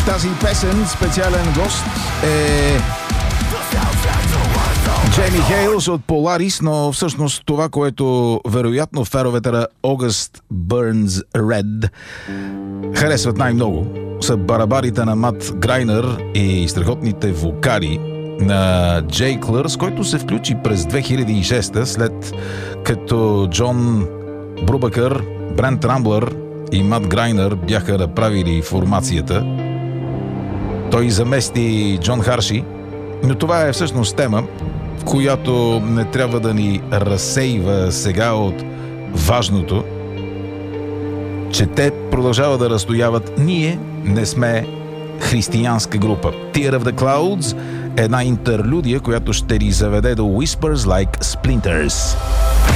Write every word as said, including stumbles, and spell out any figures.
В тази песен специален гост е Джейми Хейлс от Polaris, но всъщност това, което вероятно феровете на August Burns Red харесват най-много, са барабарите на Мат Грайнер и страхотните вокали на Джей Клърс, който се включи през две хиляди и шеста, след като Джон Брубакър, Брент Рамблър и Мат Грайнер бяха направили формацията. Той замести Джон Харши, но това е всъщност тема, която не трябва да ни разсейва сега от важното, че те продължават да разстояват. Ние не сме християнска група. Tear of the Clouds е една интерлюдия, която ще ни заведе до Whispers Like Splinters.